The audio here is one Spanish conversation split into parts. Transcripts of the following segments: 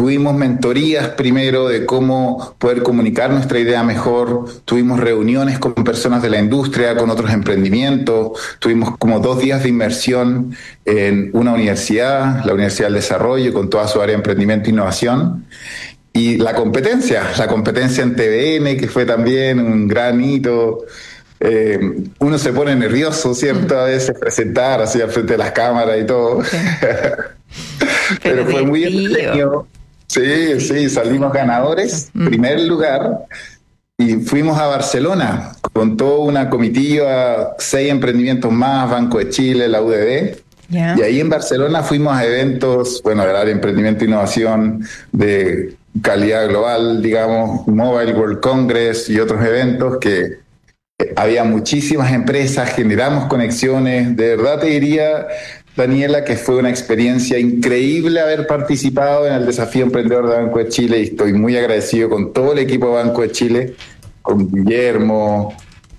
Tuvimos mentorías primero de cómo poder comunicar nuestra idea mejor, tuvimos reuniones con personas de la industria, con otros emprendimientos, tuvimos como 2 días de inmersión en una universidad, la Universidad del Desarrollo, con toda su área de emprendimiento e innovación. Y la competencia en TVN, que fue también un gran hito. Uno se pone nervioso, ¿cierto? A veces presentar así al frente de las cámaras y todo. Sí. Pero fue muy entretenido. Sí, salimos ganadores, primer lugar, y fuimos a Barcelona con toda una comitiva, 6 emprendimientos más, Banco de Chile, la UDD. Yeah. Y ahí en Barcelona fuimos a eventos, del área de emprendimiento e innovación de calidad global, digamos, Mobile World Congress y otros eventos que había muchísimas empresas, generamos conexiones. De verdad te diría, Daniela, que fue una experiencia increíble haber participado en el Desafío Emprendedor de Banco de Chile, y estoy muy agradecido con todo el equipo de Banco de Chile, con Guillermo,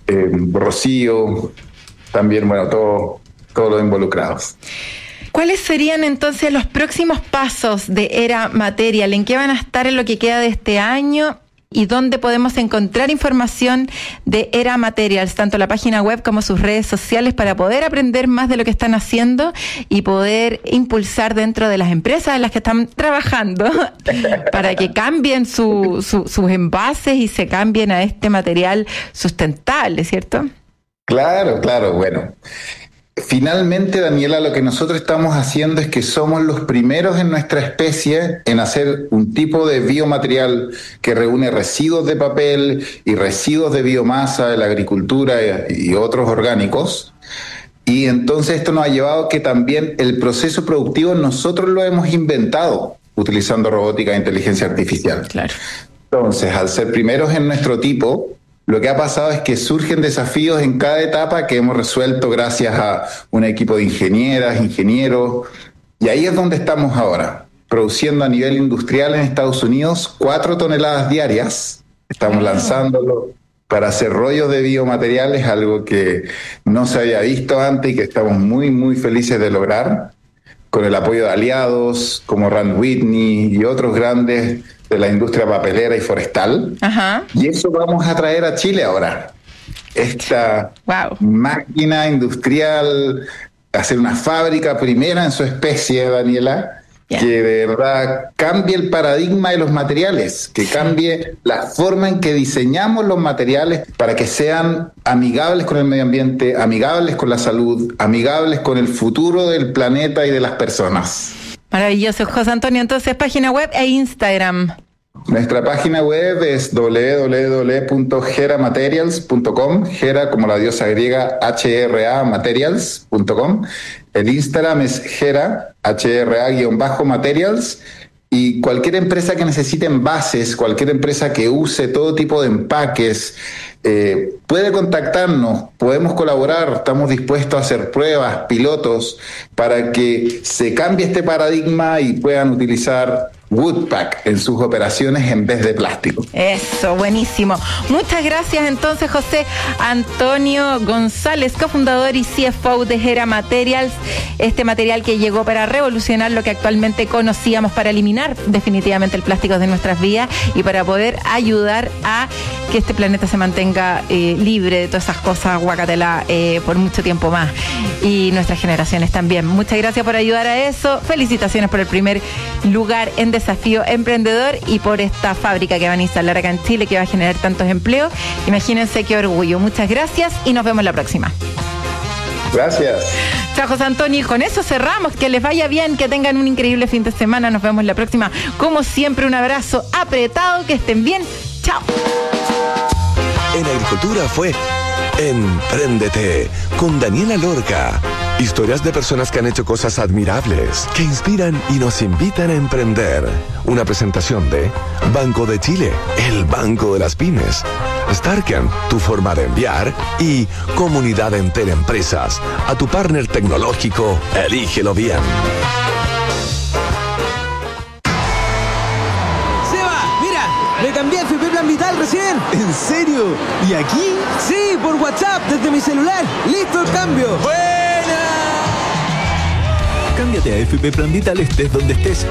Rocío, también, todos los involucrados. ¿Cuáles serían entonces los próximos pasos de Era Material? ¿En qué van a estar en lo que queda de este año? ¿Y dónde podemos encontrar información de Era Materials, tanto la página web como sus redes sociales, para poder aprender más de lo que están haciendo y poder impulsar dentro de las empresas en las que están trabajando para que cambien sus envases y se cambien a este material sustentable, ¿cierto? Claro, bueno. Finalmente, Daniela, lo que nosotros estamos haciendo es que somos los primeros en nuestra especie en hacer un tipo de biomaterial que reúne residuos de papel y residuos de biomasa de la agricultura y otros orgánicos. Y entonces esto nos ha llevado que también el proceso productivo nosotros lo hemos inventado utilizando robótica e inteligencia artificial. Claro. Entonces, al ser primeros en nuestro tipo, lo que ha pasado es que surgen desafíos en cada etapa que hemos resuelto gracias a un equipo de ingenieras, ingenieros, y ahí es donde estamos ahora, produciendo a nivel industrial en Estados Unidos 4 toneladas diarias. Estamos lanzándolo para hacer rollos de biomateriales, algo que no se había visto antes y que estamos muy, muy felices de lograr, con el apoyo de aliados como Rand Whitney y otros grandes de la industria papelera y forestal. Ajá. Y eso vamos a traer a Chile ahora. Esta máquina industrial, hacer una fábrica primera en su especie, Daniela, que de verdad cambie el paradigma de los materiales, que cambie la forma en que diseñamos los materiales para que sean amigables con el medio ambiente, amigables con la salud, amigables con el futuro del planeta y de las personas. Maravilloso, José Antonio. Entonces, página web e Instagram. Nuestra página web es www.heramaterials.com, Hera como la diosa griega, HRA materials.com. El Instagram es Hera, HRA_materials. Y cualquier empresa que necesite envases, cualquier empresa que use todo tipo de empaques, puede contactarnos, podemos colaborar, estamos dispuestos a hacer pruebas, pilotos, para que se cambie este paradigma y puedan utilizar Woodpack en sus operaciones en vez de plástico. Eso, buenísimo. Muchas gracias entonces, José Antonio González, cofundador y CFO de Hera Materials, este material que llegó para revolucionar lo que actualmente conocíamos, para eliminar definitivamente el plástico de nuestras vidas y para poder ayudar a que este planeta se mantenga libre de todas esas cosas guacatela por mucho tiempo más, y nuestras generaciones también. Muchas gracias por ayudar a eso. Felicitaciones por el primer lugar en Desafío Emprendedor y por esta fábrica que van a instalar acá en Chile, que va a generar tantos empleos. Imagínense qué orgullo. Muchas gracias y nos vemos la próxima. Gracias. Chao, José Antonio. Y con eso cerramos. Que les vaya bien, que tengan un increíble fin de semana. Nos vemos la próxima. Como siempre, un abrazo apretado. Que estén bien. Chao. En Agricultura fue Empréndete con Daniela Lorca. Historias de personas que han hecho cosas admirables, que inspiran y nos invitan a emprender. Una presentación de Banco de Chile, el banco de las pymes. Starken, tu forma de enviar. Y Comunidad Entera Empresas. A tu partner tecnológico, elígelo bien. Me cambié a FP Plan Vital recién. ¿En serio? ¿Y aquí? Sí, por WhatsApp, desde mi celular. ¡Listo el cambio! ¡Buena! Cámbiate a FP Plan Vital estés donde estés